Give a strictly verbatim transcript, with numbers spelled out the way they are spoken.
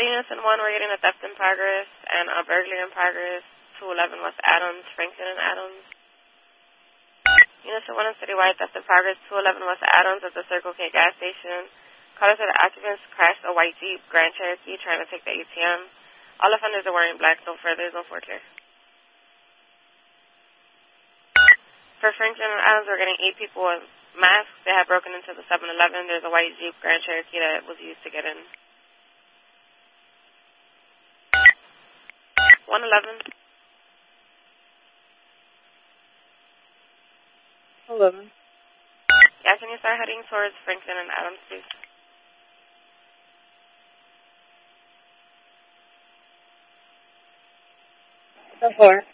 Unison one, we're getting a theft in progress and a burglary in progress. two eleven West Adams, Franklin and Adams. Unison one and Citywide, theft in progress. two eleven West Adams at the Circle K gas station. Caller said the occupants crashed a white Jeep Grand Cherokee trying to take the A T M. All offenders are wearing black, so far there's no forfeiture. For Franklin and Adams, we're getting eight people with masks. They had broken into the seven eleven. There's a white Jeep Grand Cherokee that was used to get in. one eleven. eleven. Yeah, can you start heading towards Franklin and Adams, please? ten four.